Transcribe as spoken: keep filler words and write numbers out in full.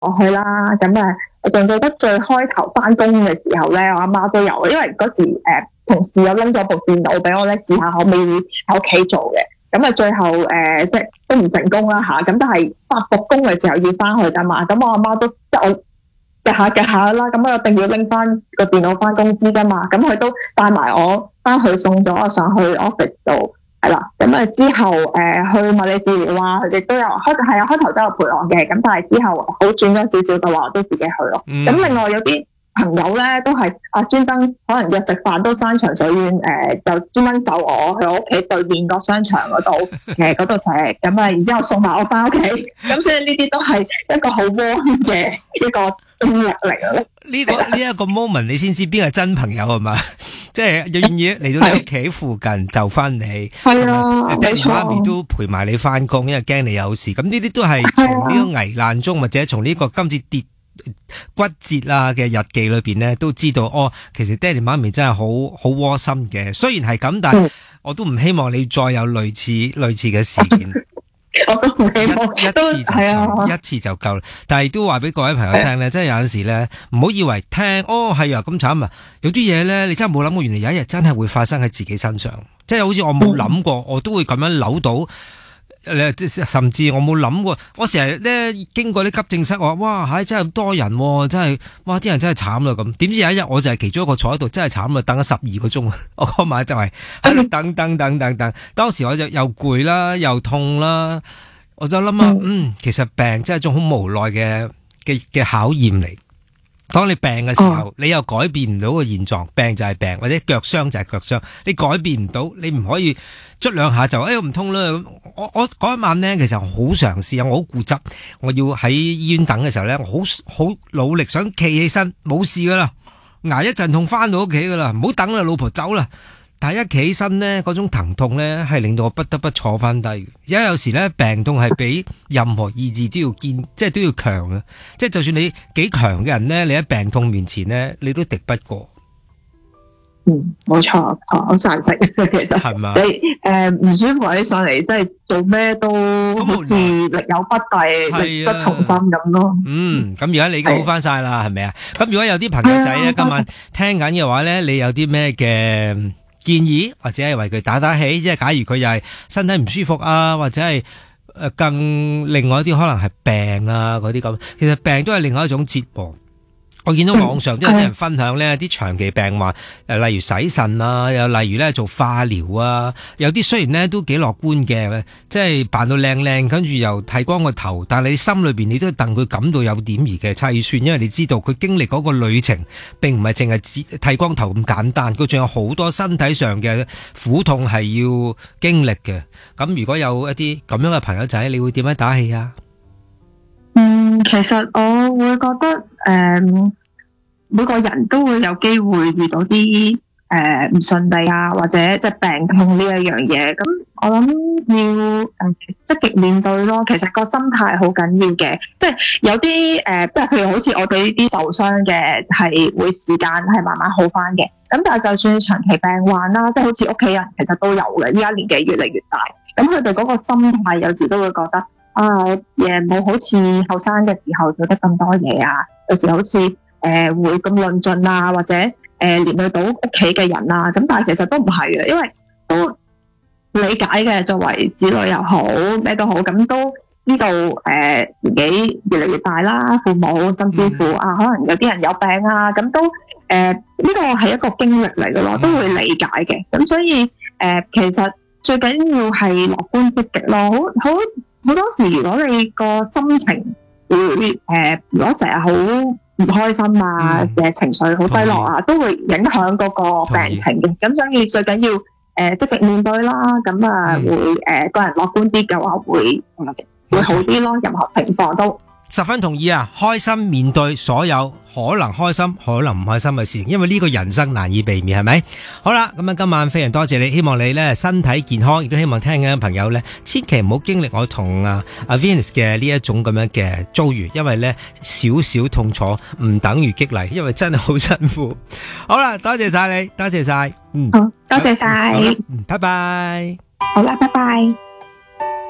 我去啦。咁啊，我仲記得最開頭翻工嘅時候咧，我阿媽都有，因為嗰時誒、呃、同事有拎咗部電腦俾我咧試下可唔可以喺屋企做嘅。咁啊，最後誒、呃、即係都唔成功啦嚇。咁、啊、但係發復工嘅時候要翻去㗎嘛。咁我阿媽都即係我夾下夾下啦。咁我一定要拎翻個電腦翻公司㗎嘛。咁佢都帶埋我翻去送咗我上去 office 度。係啦，咁啊之後誒、呃、去物理治療啊，佢哋都有開係啊，開頭都有陪我嘅，咁但係之後好轉咗少少嘅話，我都自己去咯。咁、嗯、另外有啲朋友咧都係啊專登可能約食飯都山長水遠，誒、呃、就專登走我去我屋企對面個商場嗰度誒嗰度食，咁啊然之後送埋我翻屋企，咁所以呢啲都係一個好窩嘅一個經歷嚟嘅。 呢、這個呢一、這個 moment 你先知邊個係真朋友係嘛？即係願意嚟到你屋企附近就翻你， 係啊， 爹哋媽咪都陪埋你翻工，因為驚你有事。咁呢啲都係從呢個危難中，或者從呢個今次跌骨折啊嘅日記裏邊咧，都知道哦，其實爹哋媽咪真係好好窩心嘅。雖然係咁，但係我都唔希望你再有類似類似嘅事件。 我都唔希望一,一次就夠，一次就夠。但係都話俾各位朋友聽咧，即係有陣時咧，唔好以為聽哦係啊咁慘啊，有啲嘢咧你真係冇諗過，原來有一日真係會發生喺自己身上。即係好似我冇諗過，我都會咁樣扭到。誒，甚至我冇諗過，我成日咧經過啲急症室，我話哇，唉，真係咁多人，真係哇，啲人真係慘啦咁。點知有一日我就係其中一個坐喺度，真係慘啦，等咗十二個鐘。我嗰晚就係喺度等等等等等，當時我就又攰啦，又痛啦，我就諗啊，嗯，其實病真係一種好無奈嘅嘅嘅考驗嚟。當你病嘅時候，你又改變唔到個現狀，病就係病，或者腳傷就係腳傷，你改變唔到，你唔可以捽兩下就哎唔痛啦。我我嗰一晚咧，其實好嘗試啊，我好固執，我要喺醫院等嘅時候咧，我好好努力想企起身，冇事噶啦，挨一陣痛翻到屋企噶啦，唔好等啦，老婆走啦。但係一企起身咧，嗰種疼痛咧，係令到我不得不坐翻低。而家有時咧，病痛係比任何意志都要堅，即係都要強嘅。即係就算你幾強嘅人咧，你喺病痛面前咧，你都敵不過。 嗯，冇錯，好常識其實係嘛？你誒唔舒服起上嚟，即係做咩都好似力有不逮，力不從心咁咯。 嗯，咁而家你已經好翻晒啦，係咪啊？咁如果有啲朋友仔咧，今晚聽緊嘅話咧，你有啲咩嘅建議或者係為佢打打氣，即係假如佢又係身體唔舒服啊，或者係誒更另外一啲可能係病啊嗰啲咁，其實病都係另外一種折磨。我見到網上都有啲人分享咧，啲長期病患，誒例如洗腎啊，又例如咧做化療啊，有啲雖然咧都幾樂觀嘅，即係扮到靚靚，跟住又剃光個頭，但係你心裏邊你都戥佢感到有點兒嘅悽酸，因為你知道佢經歷嗰個旅程並唔係淨係剃光頭咁簡單，佢仲有好多身體上嘅苦痛係要經歷嘅。咁如果有一啲咁樣嘅朋友仔，你會點樣打氣啊？ 嗯，其實我會覺得誒、呃，每個人都會有機會遇到啲誒唔順利啊，或者即係病痛呢一樣嘢。咁我諗要誒積極面對咯。其實個心態好緊要嘅，即係有啲誒、呃，即係譬如好似我哋呢啲受傷嘅，係會時間係慢慢好翻嘅。咁但係就算長期病患啦，即係好似屋企人其實都有嘅。依家年紀越嚟越大，咁佢哋嗰個心態有時都會覺得。啊，誒冇好似後生嘅時候做得咁多嘢啊，有時好似誒、呃、會咁論盡啊，或者誒、呃、連累到屋企嘅人啊，咁但係其實都唔係嘅，因為都理解嘅，作為子女又好咩都好，咁都呢度誒年紀越嚟越大啦，父母甚至乎啊，可能有啲人有病啊，咁都誒呢個係一個經歷嚟嘅咯，都會理解嘅，咁所以誒、呃、其實最緊要係樂觀積極咯，好好。好多時如果你個心情會誒、呃，如果成日好唔開心啊嘅、嗯、情緒好低落啊，都會影響嗰個病情嘅。咁所以最緊要誒積極面對啦，咁啊、嗯、會誒、呃、個人樂觀啲嘅話會、嗯、會好啲咯。任何情況都十分同意啊！開心面對所有可能開心、可能唔開心嘅事情，因為呢個人生難以避免，係咪？好啦，咁啊，今晚非常多謝你，希望你咧身體健康，亦都希望聽緊嘅朋友咧，千祈唔好經歷我同啊阿 Venus 嘅呢一種咁樣嘅遭遇，因為咧少少痛楚唔等於激勵，因為真係好辛苦。好啦，多謝晒你，多謝晒，嗯， 好，多謝晒， 嗯，拜拜， 好啦，拜拜。